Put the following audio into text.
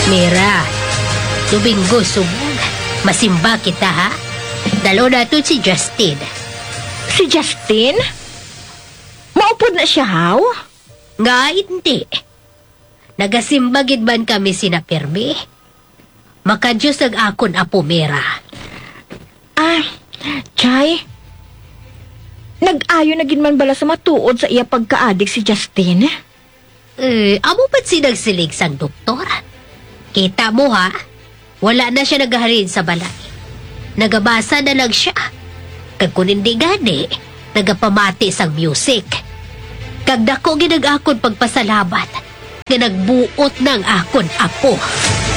Mira, Domingo subong. Masimba kita ha. Dalo na to si Justin. Si Justin? Maupod na siya, haw? Nga hindi. Nagasimba gid man kami sina Permi. Makadiyos ang akon apo Mira. Ah, Chay, nag-ayo na gid man bala sa matuod sa iya pagkaadik si Justin? Amo ba't sinagsilig sang doktor? Kita mo ha, wala na siya nagaharin sa balay. Nagabasa na lang siya. Kag kung hindi gani, nagapamati sang music. Kag dako ginag akon pagpasalamat nga nagbuot ng akon apo.